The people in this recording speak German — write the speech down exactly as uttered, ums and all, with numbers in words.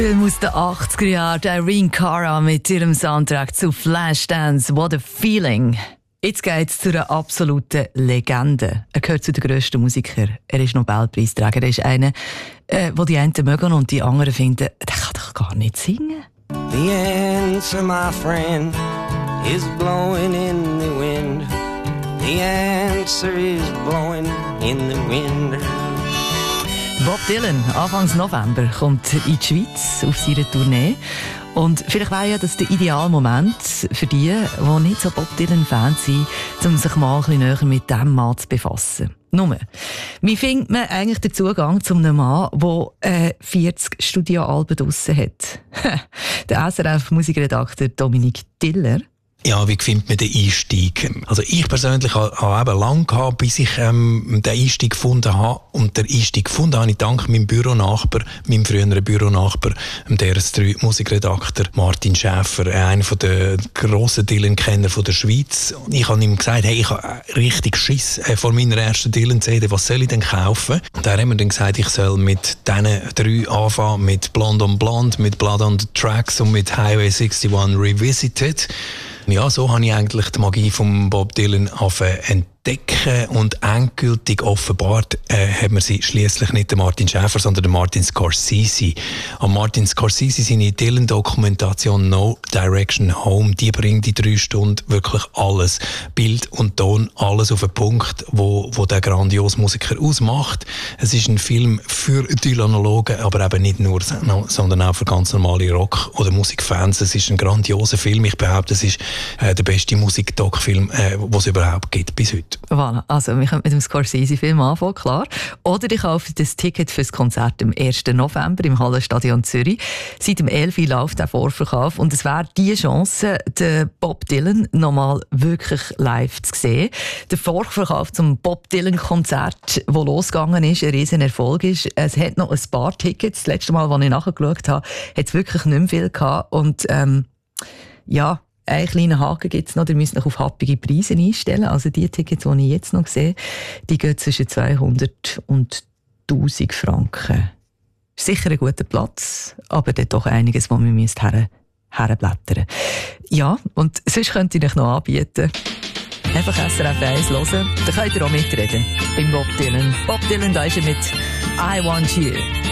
Film aus den achtziger Jahren, Irene Cara mit ihrem Soundtrack zu Flashdance, What a Feeling. Jetzt geht es zu einer absoluten Legende. Er gehört zu den grössten Musikern. Er ist Nobelpreisträger. Er ist einer, äh, wo die einen mögen und die anderen finden, der kann doch gar nicht singen. The answer, my friend, is blowing in the wind. The answer is blowing in the wind. Bob Dylan, Anfang November, kommt in die Schweiz auf seine Tournee. Und vielleicht wäre ja das der ideale Moment für die, die nicht so Bob Dylan-Fans sind, um sich mal ein bisschen näher mit diesem Mann zu befassen. Nur, wie findet man eigentlich den Zugang zu einem Mann, der äh, vierzig Studioalben draussen hat? Der S R F-Musikredakteur Dominik Tiller. Ja, wie findet man den Einstieg? Also ich persönlich habe eben lange gehabt, bis ich ähm, den Einstieg gefunden habe. Und den Einstieg gefunden habe ich dank meinem Büronachbar, meinem früheren Büronachbar, dem D R S drei Musikredakteur Martin Schäfer, einer der grossen Dylan-Kenner der Schweiz. Ich habe ihm gesagt, hey, ich habe richtig Schiss äh, vor meiner ersten Dylan-C D, was soll ich denn kaufen? Und er hat mir dann gesagt, ich soll mit diesen drei anfangen, mit Blonde on Blonde, mit Blood on the Tracks und mit Highway einundsechzig Revisited. Ja, so habe ich eigentlich die Magie von Bob Dylan entdecken und endgültig offenbart äh, hat man sie schliesslich nicht der Martin Schäfer, sondern der Martin Scorsese. Und Martin Scorsese, seine Dylan-Dokumentation No Direction Home, die bringt in drei Stunden wirklich alles, Bild und Ton, alles auf den Punkt, wo, wo der grandiose Musiker ausmacht. Es ist ein Film für Dylanologen, aber eben nicht nur, sondern auch für ganz normale Rock- oder Musikfans. Es ist ein grandioser Film. Ich behaupte, es ist äh, der beste Musik-Doc-Film, äh, den es überhaupt gibt bis heute. Voilà. Also, wir können mit dem Scorsese-Film anfangen, klar. Oder ich kaufe das Ticket für das Konzert am ersten November im Hallenstadion Zürich. Seit dem elf Uhr läuft der Vorverkauf und es wäre die Chance, den Bob Dylan nochmal wirklich live zu sehen. Der Vorverkauf zum Bob Dylan-Konzert, das losgegangen ist, ein riesen Erfolg ist. Es hat noch ein paar Tickets. Das letzte Mal, als ich nachgeschaut habe, hat es wirklich nicht mehr viel gehabt. Und ähm, ja, einen kleinen Haken gibt es noch, ihr müsst euch auf happige Preise einstellen. Also die Tickets, die ich jetzt noch sehe, die gehen zwischen zweihundert und tausend Franken. Ist sicher ein guter Platz, aber dort doch einiges, wo wir her, herblättern. Ja, und sonst könnt ihr euch noch anbieten. Einfach S R F eins hören, dann könnt ihr auch mitreden beim Bob Dylan. Bob Dylan, da ist er mit I Want You.